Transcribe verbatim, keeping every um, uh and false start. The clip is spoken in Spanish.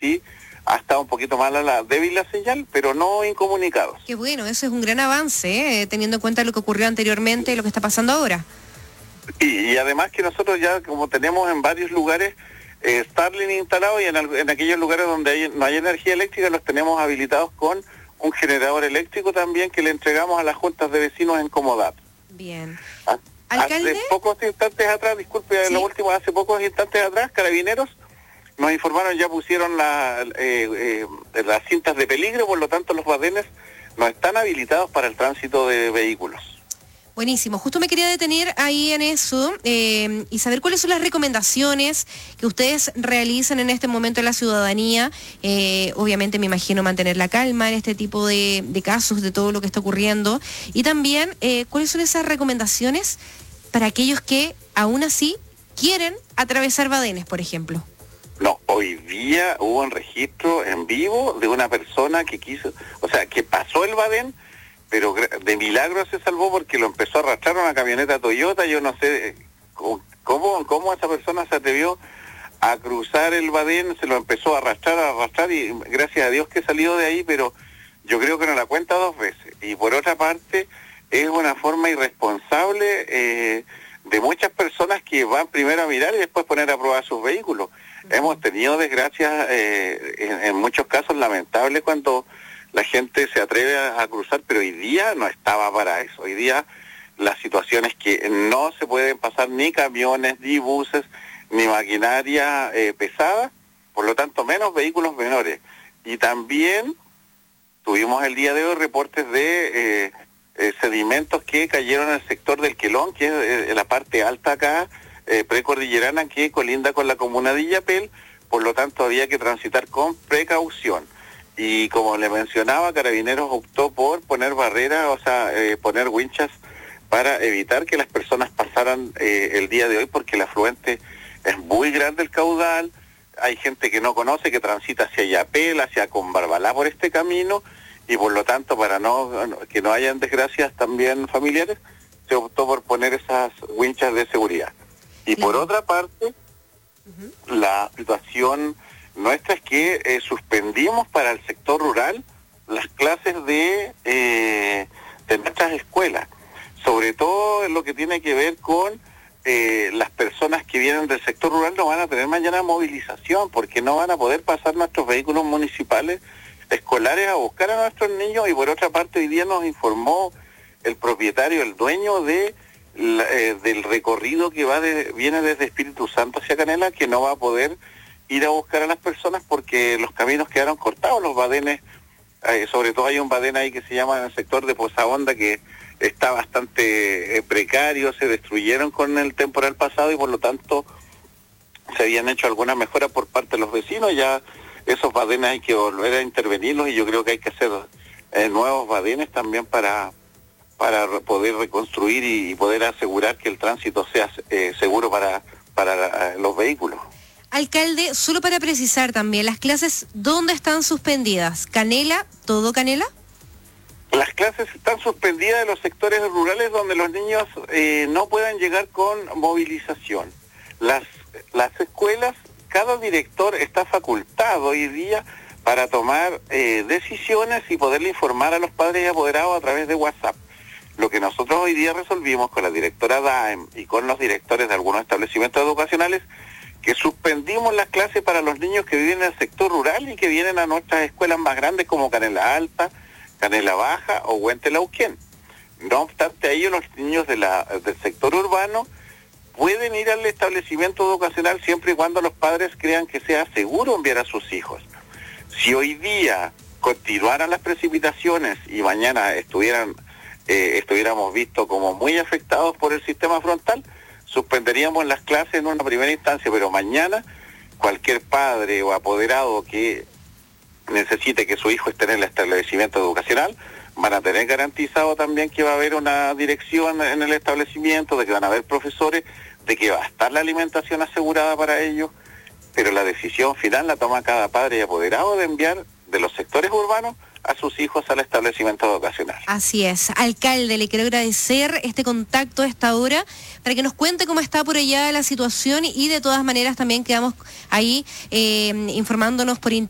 sí ha estado un poquito mala, la débil la señal, pero no incomunicados. Qué bueno, eso es un gran avance, ¿eh? Teniendo en cuenta lo que ocurrió anteriormente y lo que está pasando ahora. Y, y además que nosotros ya, como tenemos en varios lugares eh, Starlink instalado, y en, en aquellos lugares donde hay, no hay energía eléctrica, los tenemos habilitados con un generador eléctrico también que le entregamos a las juntas de vecinos en comodato. Bien. ¿Ah? ¿Alcalde? Hace pocos instantes atrás, disculpe, ¿sí? Lo último, hace pocos instantes atrás, Carabineros nos informaron, ya pusieron la, eh, eh, las cintas de peligro, por lo tanto los badenes no están habilitados para el tránsito de vehículos. Buenísimo, justo me quería detener ahí en eso eh, y saber cuáles son las recomendaciones que ustedes realizan en este momento en la ciudadanía. Eh, obviamente me imagino mantener la calma en este tipo de, de casos, de todo lo que está ocurriendo. Y también, eh, ¿cuáles son esas recomendaciones para aquellos que aún así quieren atravesar badenes, por ejemplo? No, hoy día hubo un registro en vivo de una persona que quiso, o sea, que pasó el badén, pero de milagro se salvó porque lo empezó a arrastrar una camioneta Toyota. Yo no sé cómo, cómo esa persona se atrevió a cruzar el badén, se lo empezó a arrastrar, a arrastrar, y gracias a Dios que salió de ahí, pero yo creo que no la cuenta dos veces. Y por otra parte, es una forma irresponsable eh, de muchas personas que van primero a mirar y después poner a prueba sus vehículos. Uh-huh. Hemos tenido desgracias eh, en, en muchos casos lamentables cuando la gente se atreve a, a cruzar, pero hoy día no estaba para eso. Hoy día la situación es que no se pueden pasar ni camiones, ni buses, ni maquinaria eh, pesada, por lo tanto menos vehículos menores. Y también tuvimos el día de hoy reportes de eh, eh, sedimentos que cayeron en el sector del Quelón, que es eh, la parte alta acá, eh, precordillerana, que colinda con la comuna de Illapel, por lo tanto había que transitar con precaución. Y como le mencionaba, Carabineros optó por poner barreras, o sea, eh, poner winchas para evitar que las personas pasaran eh, el día de hoy, porque el afluente es muy grande, el caudal. Hay gente que no conoce, que transita hacia Illapel, hacia Combarbalá por este camino, y por lo tanto, para no que no hayan desgracias también familiares, se optó por poner esas winchas de seguridad. Y sí. Por otra parte, uh-huh. la situación nuestra es que eh, suspendimos para el sector rural las clases de, eh, de nuestras escuelas, sobre todo en lo que tiene que ver con eh, las personas que vienen del sector rural. No van a tener mañana movilización porque no van a poder pasar nuestros vehículos municipales escolares a buscar a nuestros niños. Y por otra parte, hoy día nos informó el propietario, el dueño de la, eh, del recorrido que va de, viene desde Espíritu Santo hacia Canela, que no va a poder ir a buscar a las personas porque los caminos quedaron cortados, los badenes, eh, sobre todo hay un badén ahí que se llama en el sector de Poza Honda, que está bastante eh, precario, se destruyeron con el temporal pasado y por lo tanto se habían hecho algunas mejoras por parte de los vecinos. Ya esos badenes hay que volver a intervenirlos y yo creo que hay que hacer eh, nuevos badenes también para, para poder reconstruir y, y poder asegurar que el tránsito sea eh, seguro para, para los vehículos. Alcalde, solo para precisar también, ¿las clases dónde están suspendidas? ¿Canela? ¿Todo Canela? Las clases están suspendidas en los sectores rurales donde los niños eh, no puedan llegar con movilización. Las, las escuelas, cada director está facultado hoy día para tomar eh, decisiones y poderle informar a los padres y apoderados a través de WhatsApp. Lo que nosotros hoy día resolvimos con la directora D A E M y con los directores de algunos establecimientos educacionales, que suspendimos las clases para los niños que viven en el sector rural y que vienen a nuestras escuelas más grandes como Canela Alta, Canela Baja o Huentelauquén. No obstante a ello, los niños de la, del sector urbano pueden ir al establecimiento educacional siempre y cuando los padres crean que sea seguro enviar a sus hijos. Si hoy día continuaran las precipitaciones y mañana estuvieran, eh, estuviéramos vistos como muy afectados por el sistema frontal, suspenderíamos las clases en una primera instancia, pero mañana cualquier padre o apoderado que necesite que su hijo esté en el establecimiento educacional van a tener garantizado también que va a haber una dirección en el establecimiento, de que van a haber profesores, de que va a estar la alimentación asegurada para ellos, pero la decisión final la toma cada padre y apoderado de enviar de los sectores urbanos a sus hijos al establecimiento educacional. Así es. Alcalde, le quiero agradecer este contacto a esta hora para que nos cuente cómo está por allá la situación y de todas maneras también quedamos ahí eh, informándonos por internet.